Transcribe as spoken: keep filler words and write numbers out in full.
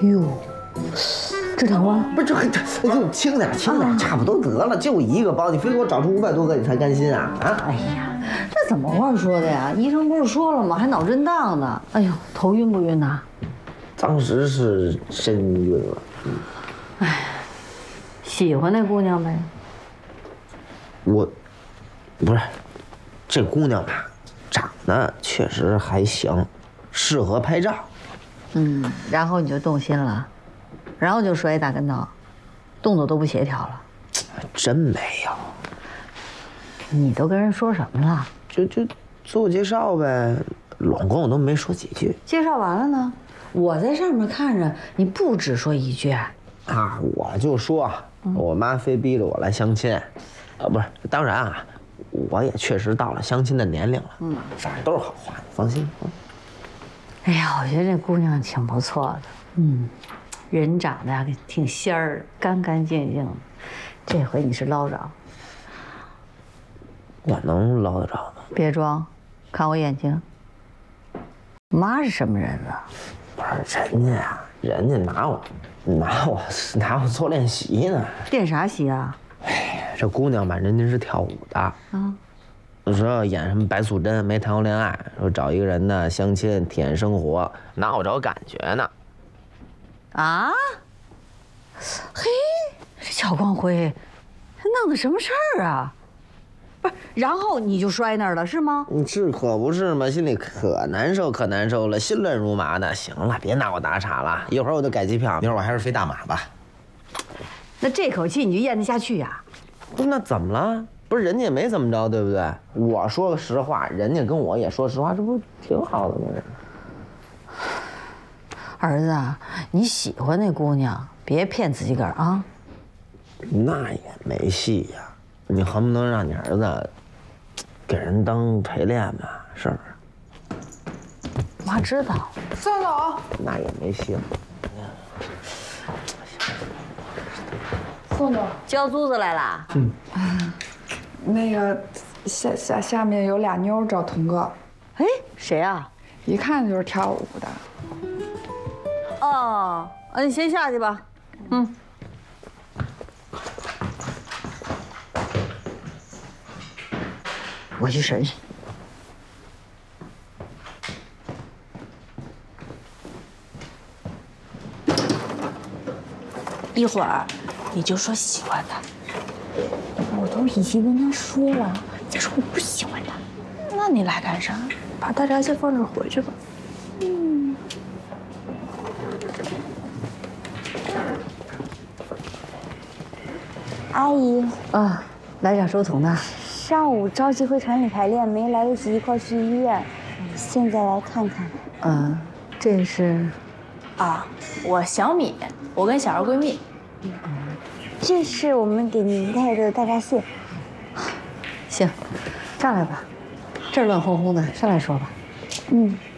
哟，这两万不是这这就轻点轻点，差不多得了，就一个包，你非给我找出五百多个你才甘心啊啊！ 哎呀，这怎么话说的呀？医生不是说了吗？还脑震荡呢。哎呦，头晕不晕呐？ 当时是真晕了。嗯， 哎，喜欢那姑娘呗？ 我，不是，这姑娘吧，长得确实还行，适合拍照。 嗯，然后你就动心了，然后就摔一大跟头，动作都不协调了。 真没有。 你都跟人说什么了？ 就就自我介绍呗，拢共我都没说几句。 介绍完了呢，我在上面看着，你不只说一句。 啊，我就说，嗯、我妈非逼着我来相亲，啊，不是，当然啊，我也确实到了相亲的年龄了。嗯，反正都是好话，你放心。嗯、 哎呀，我觉得这姑娘挺不错的，嗯，人长得呀挺仙儿，干干净净的。这回你是捞着。 我能捞得着吗？ 别装，看我眼睛。妈是什么人啊？ 不是人家呀，人家拿我，拿我，拿我做练习呢。 练啥习啊？ 哎，这姑娘吧，人家是跳舞的啊。有时候演什么白素贞，没谈过恋爱，说找一个人呢相亲体验生活，拿我找感觉呢。 啊？嘿，这乔光辉，他弄的什么事儿啊？不是，然后你就摔那儿了是吗？ 你是可不是嘛，心里可难受可难受了，心乱如麻的。行了，别拿我打岔了，一会儿我就改机票，明儿我还是飞大马吧。 那这口气你就咽得下去呀？ 不是，那怎么了？不是人家也没怎么着，对不对？我说个实话，人家跟我也说实话，这不挺好的吗？ 儿子，你喜欢那姑娘，别骗自己个儿啊。 那也没戏呀。你恨不能让你儿子给人当陪练嘛，是不是？ 妈知道。 宋总， 那也没戏了。 宋总， 交租子来啦。 嗯。那个下下下面有俩妞找童哥。 哎，谁啊？ 一看就是跳舞的。 哦，啊，你先下去吧。嗯。我去审审。 一会儿你就说喜欢他。我都已经跟他说了，再说我不喜欢他。 那你来干啥？把大闸蟹放这儿回去吧。嗯。 阿姨。 啊，来找周彤呢。 上午着急回厂里排练，没来得及一块去医院，现在来看看。 嗯，这是， 啊，我小米，我跟小二闺蜜。嗯，这是我们给您带的大闸蟹。 行，上来吧，这儿乱哄哄的，上来说吧。 嗯。